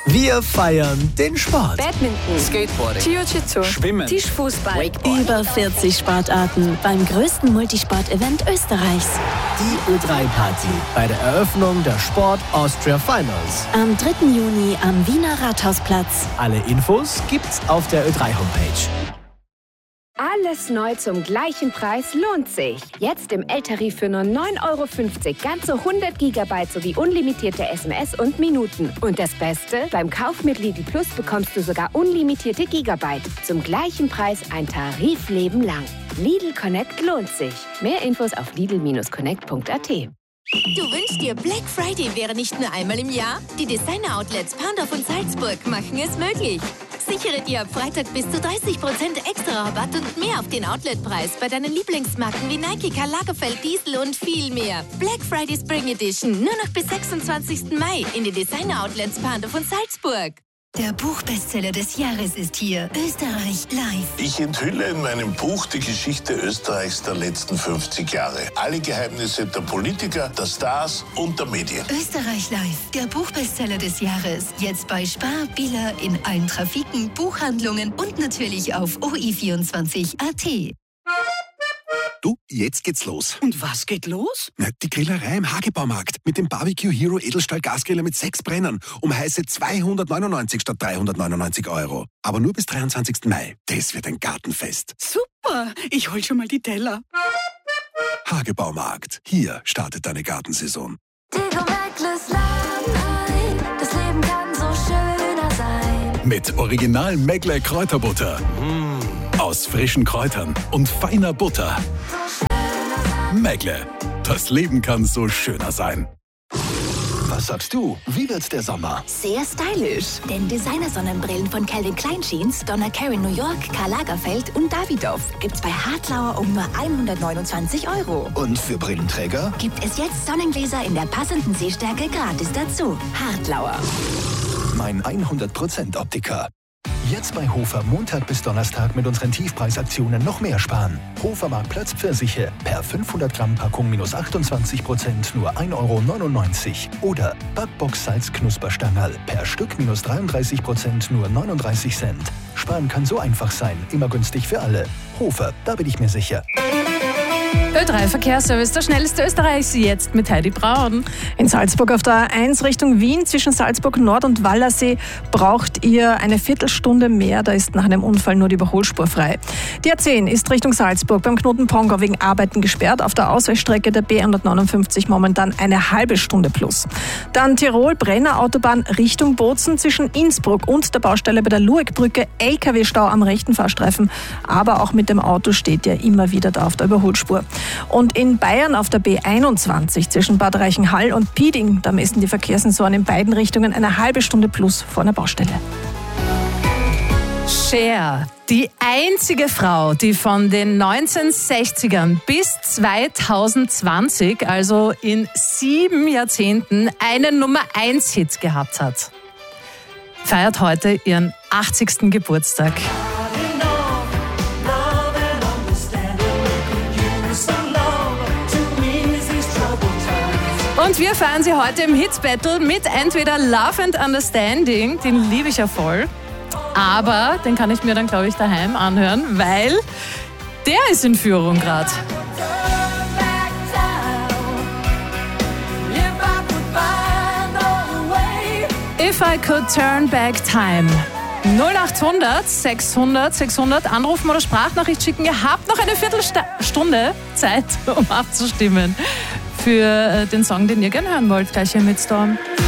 Wir feiern den Sport. Badminton, Skateboarding, Jiu-Jitsu, Schwimmen, Tischfußball, Wakeboard. Über 40 Sportarten beim größten Multisport-Event Österreichs. Die Ö3-Party bei der Eröffnung der Sport Austria Finals. Am 3. Juni am Wiener Rathausplatz. Alle Infos gibt's auf der Ö3-Homepage. Alles neu zum gleichen Preis lohnt sich. Jetzt im L-Tarif für nur 9,50 €, ganze 100 GB sowie unlimitierte SMS und Minuten. Und das Beste? Beim Kauf mit Lidl Plus bekommst du sogar unlimitierte Gigabyte. Zum gleichen Preis ein Tarifleben lang. Lidl Connect lohnt sich. Mehr Infos auf lidl-connect.at. Du wünschst dir, Black Friday wäre nicht nur einmal im Jahr? Die Designer-Outlets Pandorf und Salzburg machen es möglich. Sichere dir ab Freitag bis zu 30% extra Rabatt und mehr auf den Outletpreis bei deinen Lieblingsmarken wie Nike, Karl Lagerfeld, Diesel und viel mehr. Black Friday Spring Edition nur noch bis 26. Mai in den Designer-Outlets Pandorf und Salzburg. Der Buchbestseller des Jahres ist hier. Österreich live. Ich enthülle in meinem Buch die Geschichte Österreichs der letzten 50 Jahre. Alle Geheimnisse der Politiker, der Stars und der Medien. Österreich live. Der Buchbestseller des Jahres. Jetzt bei Spar, Billa, in allen Trafiken, Buchhandlungen und natürlich auf OI24.at. Du, jetzt geht's los. Und was geht los? Na, die Grillerei im Hagebaumarkt mit dem Barbecue Hero Edelstahl Gasgriller mit 6 Brennern um heiße 299 statt 399 €. Aber nur bis 23. Mai. Das wird ein Gartenfest. Super, ich hol schon mal die Teller. Hagebaumarkt. Hier startet deine Gartensaison. Das Leben kann so schöner sein. Mit Original Megle Kräuterbutter. Aus frischen Kräutern und feiner Butter. Megle. Das Leben kann so schöner sein. Was sagst du? Wie wird's der Sommer? Sehr stylisch. Denn Designer-Sonnenbrillen von Calvin Klein Jeans, Donna Karan New York, Karl Lagerfeld und Davidoff gibt's bei Hartlauer um nur 129 €. Und für Brillenträger? Gibt es jetzt Sonnengläser in der passenden Sehstärke gratis dazu. Hartlauer. Mein 100% Optiker. Jetzt bei Hofer Montag bis Donnerstag mit unseren Tiefpreisaktionen noch mehr sparen. Hofer Marktplatz Pfirsiche per 500 Gramm Packung minus 28% nur 1,99 € oder Backbox Salz Knusperstangerl per Stück minus 33% nur 39 Cent. Sparen kann so einfach sein, immer günstig für alle. Hofer, da bin ich mir sicher. Ö3 Verkehrsservice, der schnellste Österreichs, jetzt mit Heidi Braun. In Salzburg auf der A1 Richtung Wien zwischen Salzburg Nord und Wallersee braucht ihr eine Viertelstunde mehr. Da ist nach einem Unfall nur die Überholspur frei. Die A10 ist Richtung Salzburg beim Knoten Pongau wegen Arbeiten gesperrt. Auf der Ausweichstrecke der B159 momentan eine halbe Stunde plus. Dann Tirol-Brenner Autobahn Richtung Bozen zwischen Innsbruck und der Baustelle bei der Lueckbrücke. LKW-Stau am rechten Fahrstreifen. Aber auch mit dem Auto steht ihr immer wieder da auf der Überholspur. Und in Bayern auf der B21 zwischen Bad Reichenhall und Pieding, da messen die Verkehrssensoren in beiden Richtungen eine halbe Stunde plus vor einer Baustelle. Cher, die einzige Frau, die von den 1960ern bis 2020, also in 7 Jahrzehnten, einen Nummer-1-Hit gehabt hat, feiert heute ihren 80. Geburtstag. Und wir feiern sie heute im Hits-Battle mit entweder Love and Understanding, den liebe ich ja voll, aber den kann ich mir dann, glaube ich, daheim anhören, weil der ist in Führung gerade. If I Could Turn Back Time. 0800 600 600 anrufen oder Sprachnachricht schicken. Ihr habt noch eine Viertelstunde Zeit, um abzustimmen für den Song, den ihr gerne hören wollt, gleich hier mit Storm.